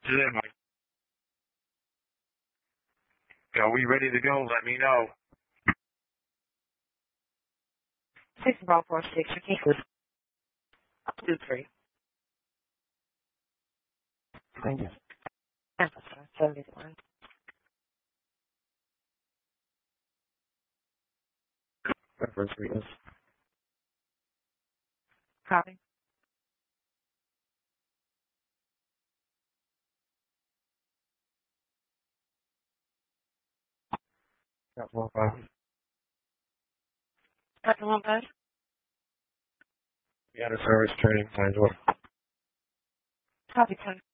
Today, Mike. Are we ready to go? Let me know. 6 Bravo 46, your case is 2-3. Thank you. Amplify, 71. Reference readers. Copy. Got 1-5. Got the 1-5? We had a service training times. What? Copy, 10.